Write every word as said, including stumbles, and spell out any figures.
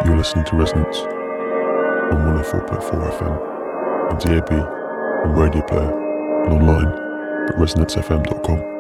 You're listening to Resonance on one oh four point four F M, on D A B, on Radio Player, and online at resonance f m dot com.